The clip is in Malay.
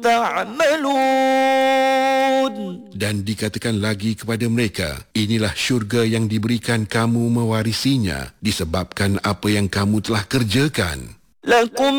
تعملون. Dan dikatakan lagi kepada mereka, inilah syurga yang diberikan kamu mewarisinya disebabkan apa yang kamu telah kerjakan. لكم